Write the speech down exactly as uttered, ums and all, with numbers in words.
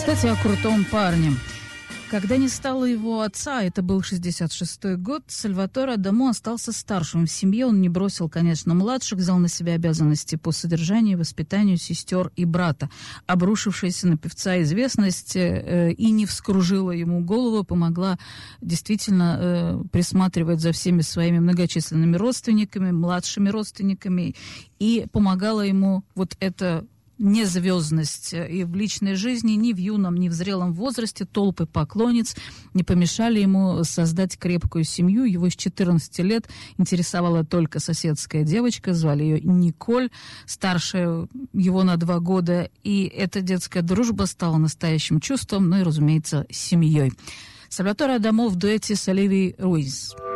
Кстати, о крутом парне. Когда не стало его отца, это был шестьдесят шестой год, Сальваторе Адамо остался старшим в семье. Он не бросил, конечно, младших, взял на себя обязанности по содержанию и воспитанию сестер и брата. Обрушившаяся на певца известность э, и не вскружила ему голову, помогла действительно э, присматривать за всеми своими многочисленными родственниками, младшими родственниками, и помогала ему вот это... не звездность и в личной жизни, ни в юном, ни в зрелом возрасте. Толпы поклонниц не помешали ему создать крепкую семью. Его с четырнадцати лет интересовала только соседская девочка, звали ее Николь, старшая его на два года. И эта детская дружба стала настоящим чувством, ну и, разумеется, семьей. Сальваторе Адамо в дуэте с Оливией Руиз.